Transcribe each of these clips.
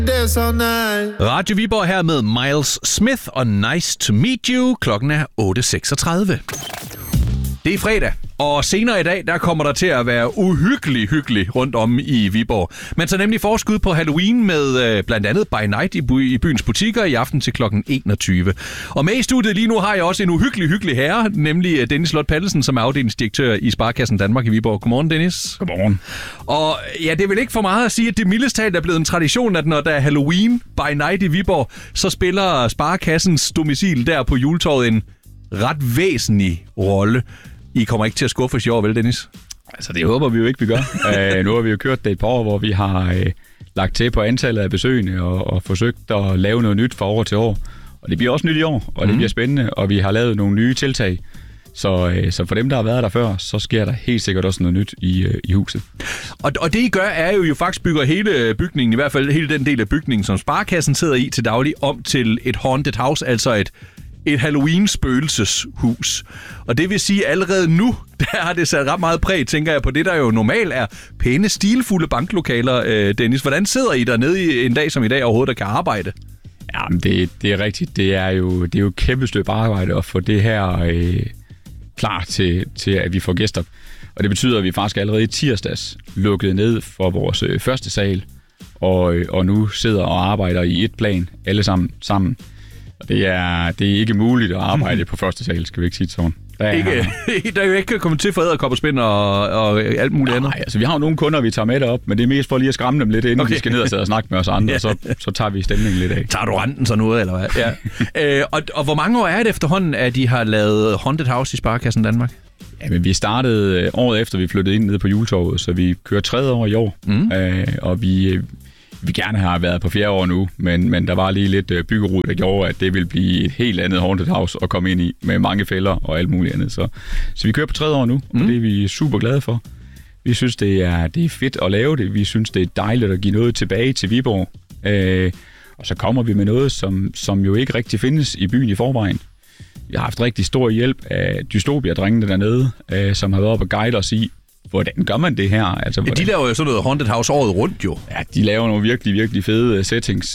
Radio Viborg her med Miles Smith og Nice to Meet You. Klokken er 8.36. Det er fredag, og senere i dag, der kommer der til at være uhyggeligt rundt om i Viborg. Man tager nemlig forskud på Halloween med blandt andet By Night i byens butikker i aften til klokken 21. Og med i studiet lige nu har jeg også en hyggelig herre, nemlig Dennis Slot Pallesen, som er afdelingsdirektør i Sparekassen Danmark i Viborg. Godmorgen, Dennis. Godmorgen. Og ja, det er vel ikke for meget at sige, at det mildest talt er blevet en tradition, at når der er Halloween By Night i Viborg, så spiller Sparekassens domicil der på Juletorvet en ret væsentlig rolle. I kommer ikke til at skuffe os i år, vel, Dennis? Altså, det håber vi jo ikke, vi gør. Nu har vi jo kørt det et par år, hvor vi har lagt til på antallet af besøgende og forsøgt at lave noget nyt fra år til år. Og det bliver også nyt i år, og det bliver spændende, og vi har lavet nogle nye tiltag. Så for dem, der har været der før, så sker der helt sikkert også noget nyt i huset. Og det, I gør, er jo faktisk bygger hele bygningen, i hvert fald hele den del af bygningen, som Sparekassen sidder i til daglig, om til et haunted house, altså et Halloween-spøgelseshus. Og det vil sige, at allerede nu, der har det sat ret meget præg, tænker jeg, på det, der jo normalt er pæne, stilfulde banklokaler, Dennis. Hvordan sidder I dernede en dag som i dag overhovedet, der kan arbejde? Jamen, det er rigtigt. Det er jo et kæmpe stykke arbejde at få det her klar til, at vi får gæster. Og det betyder, at vi faktisk allerede i tirsdags lukkede ned for vores første sal, og nu sidder og arbejder i et plan, alle sammen. Og det er ikke muligt at arbejde på første sal, skal vi ikke sige sådan. Der er jo ikke kommet til for edderkopperspind og alt muligt andet. Nej, altså vi har jo nogle kunder, vi tager med derop, men det er mest for lige at skræmme dem lidt, inden de skal ned og sidde og snakke med os andre, og så tager vi stemningen lidt af. Tager du renten så nu, eller hvad? Ja. Og hvor mange år er det efterhånden, at de har lavet Haunted House i Sparekassen Danmark? Jamen, vi startede året efter, vi flyttede ind nede på Juletorvet, så vi kører 3. år i år, og vi gerne har været på 4. år nu, men der var lige lidt byggerod, der gjorde, at det ville blive et helt andet haunted house at komme ind i, med mange fælder og alt muligt andet. Så vi kører på 3. år nu, og det er vi super glade for. Vi synes, det er fedt at lave det. Vi synes, det er dejligt at give noget tilbage til Viborg. Og så kommer vi med noget, som jo ikke rigtig findes i byen i forvejen. Vi har haft rigtig stor hjælp af Dystopia-drengene dernede, som har været op og guide os i, hvordan gør man det her? Altså, de laver jo sådan noget haunted house året rundt jo. Ja, de laver nogle virkelig fede settings,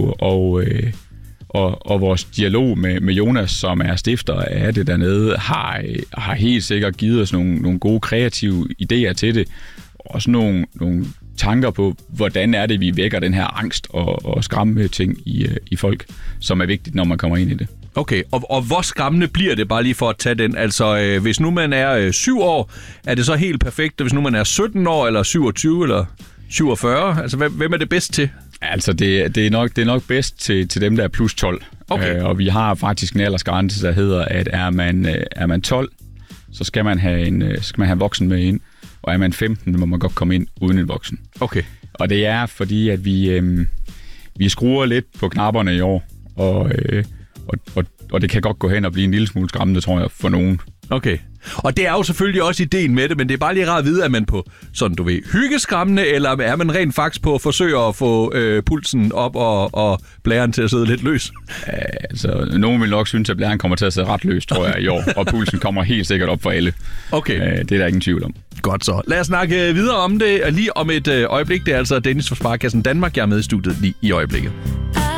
og vores dialog med Jonas, som er stifter af det dernede, har helt sikkert givet os nogle gode kreative idéer til det. Også nogle tanker på, hvordan er det, vi vækker den her angst og skræmme ting i folk, som er vigtigt, når man kommer ind i det. Okay, og hvor skræmmende bliver det, bare lige for at tage den? Altså, hvis nu man er 7 år, er det så helt perfekt? Hvis nu man er 17 år, eller 27, eller 47? Altså, hvem er det bedst til? Altså, det er nok bedst til dem, der er plus 12. Okay. Og vi har faktisk en aldersgrænse, der hedder, at er man 12, så skal man have voksen med ind. Og er man 15, må man godt komme ind uden en voksen. Okay. Og det er fordi, at vi skruer lidt på knapperne i år, og det kan godt gå hen og blive en lille smule skræmmende, tror jeg, for nogen. Okay. Og det er jo selvfølgelig også ideen med det, men det er bare lige rart at vide, at man på sådan, du ved, hyggeskræmmende, eller er man rent faktisk på at forsøge at få pulsen op og blæren til at sidde lidt løs? Altså, nogen vil nok synes, at blæren kommer til at sidde ret løs, tror jeg, i år, og pulsen kommer helt sikkert op for alle. Okay. Det er der ingen tvivl om. Godt så. Lad os snakke videre om det lige om et øjeblik. Det er altså Dennis fra Sparekassen Danmark, jeg er med i studiet lige i øjeblikket.